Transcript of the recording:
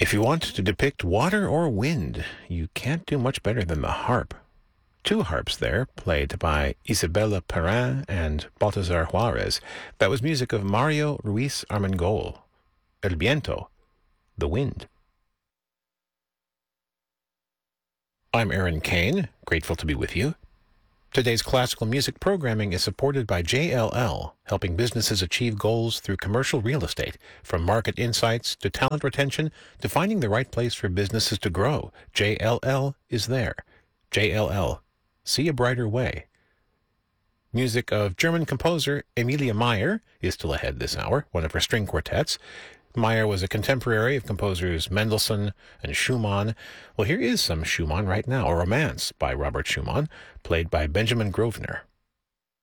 If you want to depict water or wind, you can't do much better than the harp. Two harps there, played by Isabella Perrin and Baltasar Juarez. That was music of Mario Ruiz Armengol. El Viento, the wind. I'm Aaron Kane, grateful to be with you. Today's classical music programming is supported by JLL, helping businesses achieve goals through commercial real estate, from market insights to talent retention to finding the right place for businesses to grow. JLL is there. JLL, see a brighter way. Music of German composer Emilia Mayer is still ahead this hour, one of her string quartets. Mayer was a contemporary of composers Mendelssohn and Schumann. Well, here is some Schumann right now, a romance by Robert Schumann, played by Benjamin Grosvenor.